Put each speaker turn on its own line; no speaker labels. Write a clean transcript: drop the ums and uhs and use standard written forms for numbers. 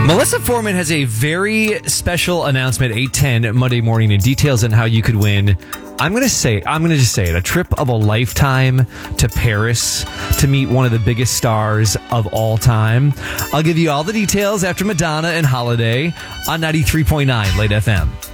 Melissa Foreman has a very special announcement, 8:10 Monday morning, and details on how you could win. I'm going to just say it, a trip of a lifetime to Paris to meet one of the biggest stars of all time. I'll give you all the details after Madonna and Holiday on 93.9 Late FM.